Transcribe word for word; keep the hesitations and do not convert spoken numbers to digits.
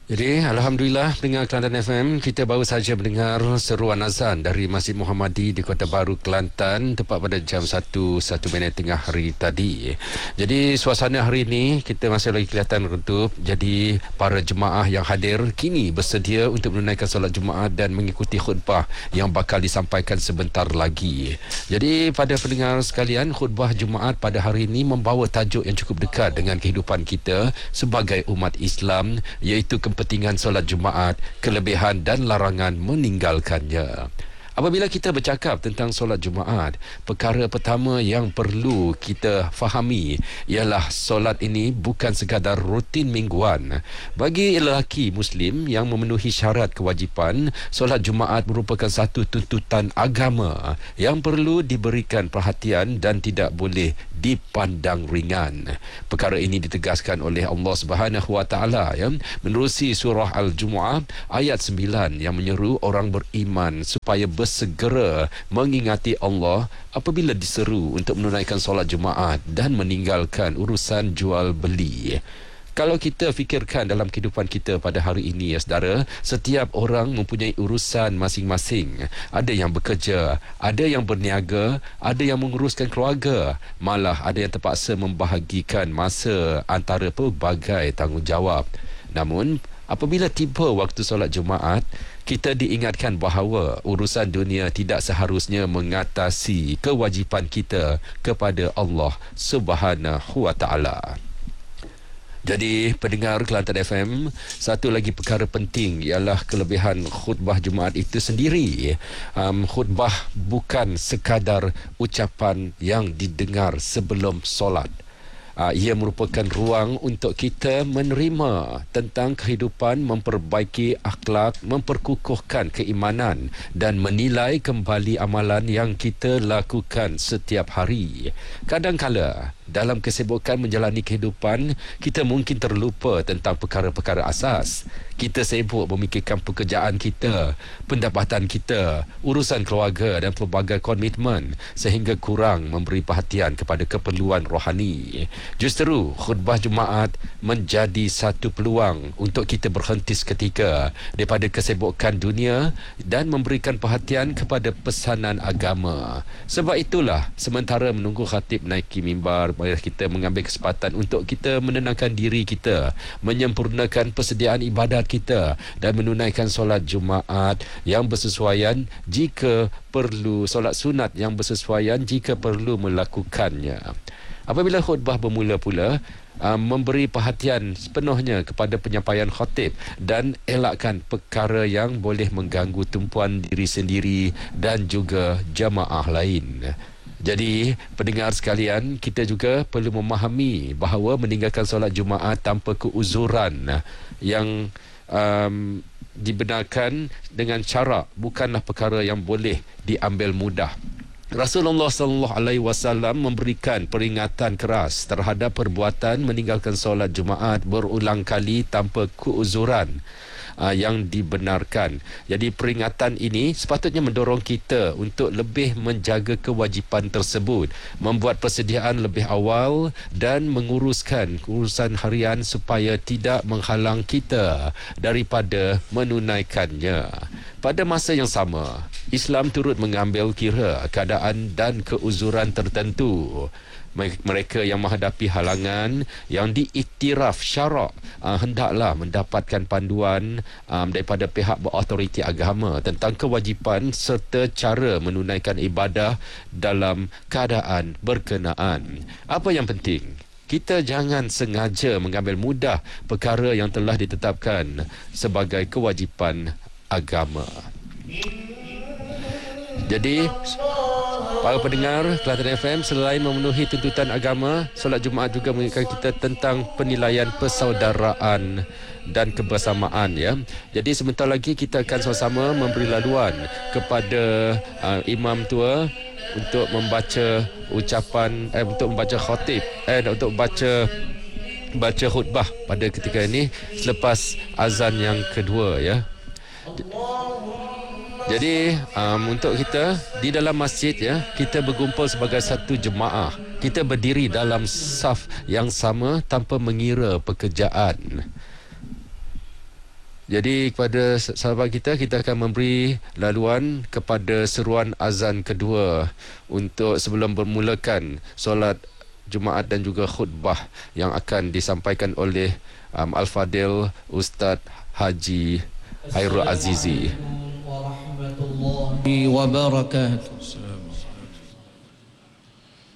Jadi, Alhamdulillah pendengar Kelantan F M, kita baru saja mendengar seruan azan dari Masjid Muhammadi di Kota Baru, Kelantan, tepat pada jam satu, satu minit tengah hari tadi. Jadi, suasana hari ini kita masih lagi kelihatan redup. Jadi, para jemaah yang hadir kini bersedia untuk menunaikan solat Jumaat dan mengikuti khutbah yang bakal disampaikan sebentar lagi. Jadi, pada pendengar sekalian, khutbah Jumaat pada hari ini membawa tajuk yang cukup dekat dengan kehidupan kita sebagai umat Islam, iaitu kepentingan solat Jumaat, kelebihan dan larangan meninggalkannya. Apabila kita bercakap tentang solat Jumaat, perkara pertama yang perlu kita fahami ialah solat ini bukan sekadar rutin mingguan. Bagi lelaki Muslim yang memenuhi syarat kewajipan, solat Jumaat merupakan satu tuntutan agama yang perlu diberikan perhatian dan tidak boleh dipandang ringan. Perkara ini ditegaskan oleh Allah Subhanahu Wa Taala ya, menerusi surah Al-Jumu'ah ayat sembilan yang menyeru orang beriman supaya bersegera mengingati Allah apabila diseru untuk menunaikan solat Jumaat dan meninggalkan urusan jual beli. Kalau kita fikirkan dalam kehidupan kita pada hari ini, ya saudara, setiap orang mempunyai urusan masing-masing. Ada yang bekerja, ada yang berniaga, ada yang menguruskan keluarga, malah ada yang terpaksa membahagikan masa antara pelbagai tanggungjawab. Namun, apabila tiba waktu solat Jumaat, kita diingatkan bahawa urusan dunia tidak seharusnya mengatasi kewajipan kita kepada Allah Subhanahu Wa Taala. Jadi, pendengar Kelantan F M, satu lagi perkara penting ialah kelebihan khutbah Jumaat itu sendiri. Um, khutbah bukan sekadar ucapan yang didengar sebelum solat. Uh, ia merupakan ruang untuk kita menerima tentang kehidupan, memperbaiki akhlak, memperkukuhkan keimanan dan menilai kembali amalan yang kita lakukan setiap hari. Kadang-kala dalam kesibukan menjalani kehidupan, kita mungkin terlupa tentang perkara-perkara asas. Kita sibuk memikirkan pekerjaan kita, pendapatan kita, urusan keluarga dan pelbagai komitmen sehingga kurang memberi perhatian kepada keperluan rohani. Justru khutbah Jumaat menjadi satu peluang untuk kita berhenti seketika daripada kesibukan dunia dan memberikan perhatian kepada pesanan agama. Sebab itulah, sementara menunggu khatib naiki mimbar, mari kita mengambil kesempatan untuk kita menenangkan diri kita, menyempurnakan persediaan ibadat kita dan menunaikan solat Jumaat yang bersesuaian jika perlu, solat sunat yang bersesuaian jika perlu melakukannya. Apabila khutbah bermula pula, uh, memberi perhatian sepenuhnya kepada penyampaian khatib dan elakkan perkara yang boleh mengganggu tumpuan diri sendiri dan juga jamaah lain. Jadi, pendengar sekalian, kita juga perlu memahami bahawa meninggalkan solat Jumaat tanpa keuzuran yang um, dibenarkan dengan cara bukanlah perkara yang boleh diambil mudah. Rasulullah sallallahu alaihi wasallam memberikan peringatan keras terhadap perbuatan meninggalkan solat Jumaat berulang kali tanpa keuzuran uh, yang dibenarkan. Jadi peringatan ini sepatutnya mendorong kita untuk lebih menjaga kewajipan tersebut, membuat persediaan lebih awal dan menguruskan urusan harian supaya tidak menghalang kita daripada menunaikannya. Pada masa yang sama, Islam turut mengambil kira keadaan dan keuzuran tertentu. Mereka yang menghadapi halangan yang diiktiraf syarak uh, hendaklah mendapatkan panduan um, daripada pihak berautoriti agama tentang kewajipan serta cara menunaikan ibadah dalam keadaan berkenaan. Apa yang penting? Kita jangan sengaja mengambil mudah perkara yang telah ditetapkan sebagai kewajipan agama. Jadi, para pendengar Kelantan F M, selain memenuhi tuntutan agama, solat Jumaat juga mengingatkan kita tentang penilaian persaudaraan dan kebersamaan ya. Jadi sebentar lagi kita akan sama-sama memberi laluan kepada uh, imam tua untuk membaca ucapan eh, untuk membaca khatib eh untuk baca baca khutbah pada ketika ini selepas azan yang kedua ya. Jadi um, untuk kita di dalam masjid ya, kita berkumpul sebagai satu jemaah. Kita berdiri dalam saf yang sama tanpa mengira pekerjaan. Jadi kepada sahabat kita, kita akan memberi laluan kepada seruan azan kedua untuk sebelum bermulakan solat Jumaat dan juga khutbah yang akan disampaikan oleh um, Al-Fadil Ustaz Haji Hairul Azizi. Assalamualaikum warahmatullahi wabarakatuh.